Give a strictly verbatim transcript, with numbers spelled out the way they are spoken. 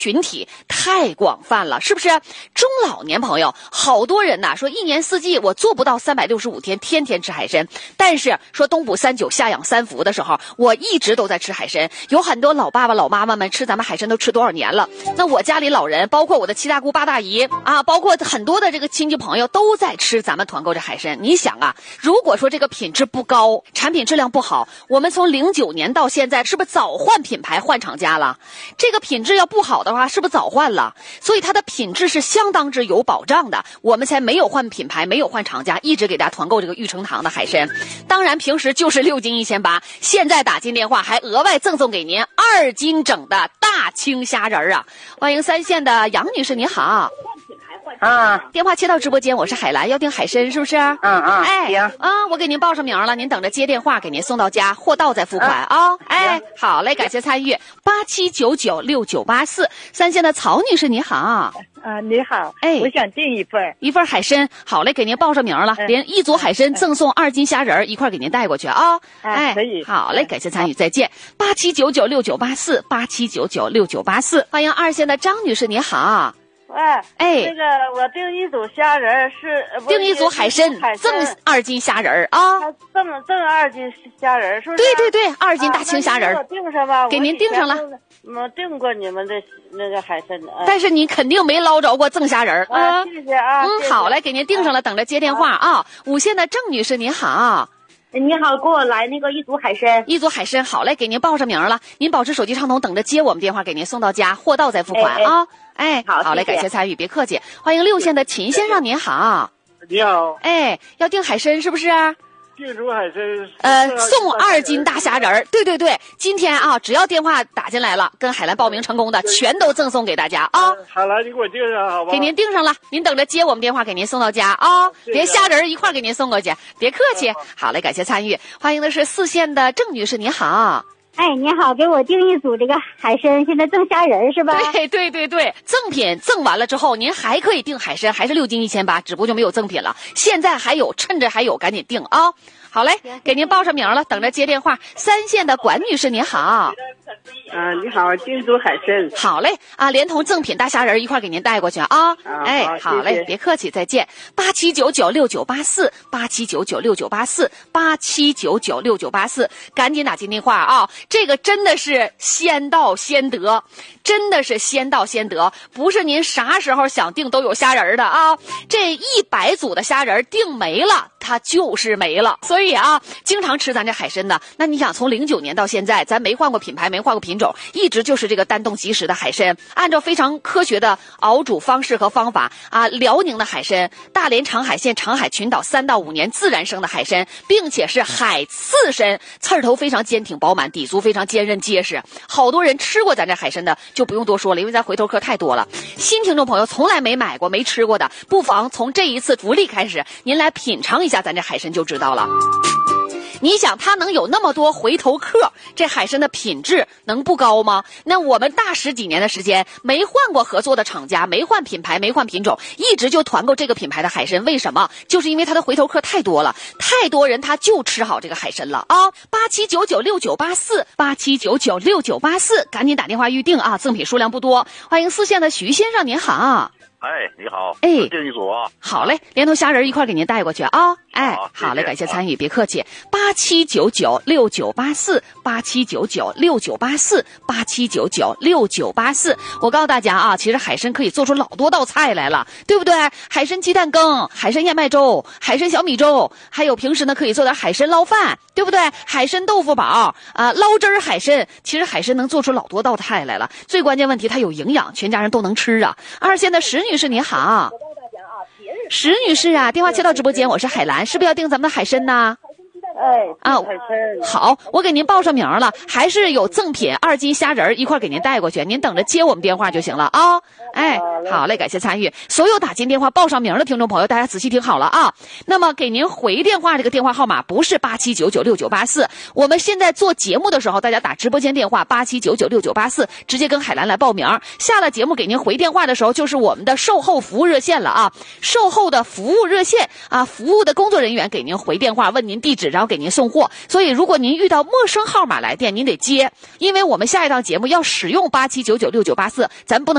群体太广泛了，是不是？中老年朋友，好多人呐、啊、说一年四季我做不到三百六十五天天天吃海参，但是说冬补三九夏养三伏的时候，我一直都在吃海参。有很多老爸爸老妈妈们吃咱们海参都吃多少年了？那我家里老人，包括我的七大姑八大姨啊，包括很多的这个亲戚朋友都在吃咱们团购这海参。你想啊，如果说这个品质不高，产品质量不好，我们从零九年到现在是不是早换品牌换厂家了？这个品质要不好的话，是不是早换了？所以它的品质是相当之有保障的，我们才没有换品牌，没有换厂家，一直给大家团购这个玉成堂的海参。当然平时就是六斤一千八，现在打进电话还额外赠送给您二斤整的大青虾仁啊！欢迎三线的杨女士，你好。 啊， 电话切到直播间，我是海兰，要订海参是不是？ 嗯嗯， 哎， 行啊，我给您报上名了，您等着接电话，给您送到家，货到再付款啊、嗯。哎，好嘞，感谢参与，八七九九六九八四，三线的曹女士你好。 啊，你好， 哎， 我想订一份一份海参，好嘞，给您报上名了，嗯、连一组海参赠送二斤虾仁一块给您带过去啊。 哎，可以， 好嘞，感谢参与，再见。八七九九六九八四，八七九九六九八四，欢迎二线的张女士，你好。 哎哎， 那个我订一组虾仁是订一组海参，赠二斤虾仁啊， 赠赠二斤虾仁是不是？ 对对对，二斤大青虾仁， 啊、订上吧， 给您订上了。 我订过你们的那个海参的， 但是你肯定没捞着过赠虾仁啊。谢谢啊， 嗯，好嘞，给您订上了，等着接电话啊。五线的郑女士您好。 你好，给我来那个一组海参， 一组海参，好嘞，给您报上名了。您保持手机畅通，等着接我们电话，给您送到家，货到再付款哎哎啊。哎， 好， 好嘞，感谢参与，别客气。欢迎六线的秦先生，您好。 你好。 哎，要订海参是不是？ 订组海参。 呃，送二斤大虾仁儿。对对对，今天啊，只要电话打进来了，跟海兰报名成功的，全都赠送给大家啊。 海兰，你给我订上好吧？ 给您订上了，您等着接我们电话，给您送到家啊。连虾仁一块给您送过去，别客气。好嘞，感谢参与。欢迎的是四线的郑女士，你好。 哎，你好，给我订一组这个海参，现在赠虾仁是吧？ 对对对对，赠品赠完了之后，您还可以订海参，还是六斤一千八，只不过就没有赠品了。现在还有，趁着还有，赶紧订啊！好嘞，给您报上名了，等着接电话。三线的管女士您好。 啊，你好，订组海参。 好嘞，啊，连同赠品大虾仁一块给您带过去啊。哎，好嘞， 谢谢别客气，再见。八七九九六九八四，八七九九六九八四，八七九九六九八四，赶紧打进电话啊！这个真的是先到先得，真的是先到先得，不是您啥时候想订都有虾仁的啊！这一百组的虾仁订没了，它就是没了。所以啊，经常吃咱这海参的，那你想从零九年到现在，咱没换过品牌，没换过品种，一直就是这个单冻即食的海参，按照非常科学的熬煮方式和方法啊，辽宁的海参，大连长海县长海群岛三到五年自然生的海参，并且是海刺参，刺儿头非常坚挺饱满，底足非常坚韧结实。好多人吃过咱这海参的就不用多说了，因为咱回头客太多了。新听众朋友从来没买过没吃过的，不妨从这一次福利开始，您来品尝一下咱这海参就知道了。你想它能有那么多回头客，这海参的品质能不高吗？那我们大十几年的时间没换过合作的厂家，没换品牌，没换品种，一直就团购这个品牌的海参。为什么？就是因为它的回头客太多了，太多人他就吃好这个海参了啊！八七九九六九八四，八七九九六九八四，赶紧打电话预定啊！赠品数量不多。欢迎四线的徐先生，您好。 哎，你好， 哎， 订一组啊。 好嘞，连同虾仁一块给您带过去啊。哎， 好， 好嘞，感谢参与，别客气。八七九九六九八四，八七九九六九八四，八七九九六九八四。我告诉大家啊，其实海参可以做出老多道菜来了，对不对？海参鸡蛋羹、海参燕麦粥、海参小米粥，还有平时呢可以做点海参捞饭，对不对？海参豆腐煲啊，捞汁儿海参，其实海参能做出老多道菜来了。最关键问题，它有营养，全家人都能吃啊。二线的石女士你好。石女士啊，电话接到直播间，我是海兰，是不是要订咱们的海参呢？ 哎， 啊， 海参好，我给您报上名了，还是有赠品二斤虾仁一块给您带过去，您等着接我们电话就行了啊。哎， 嘞。 好嘞，感谢参与。所有打进电话报上名的听众朋友，大家仔细听好了啊。那么给您回电话这个电话号码不是八七九九六九八四，我们现在做节目的时候，大家打直播间电话八七九九六九八四，直接跟海兰来报名。下了节目给您回电话的时候，就是我们的售后服务热线了啊。售后的服务热线啊，服务的工作人员给您回电话，问您地址，然后给您送货。所以如果您遇到陌生号码来电，您得接，因为我们下一档节目要使用八七九九六九八四，咱不能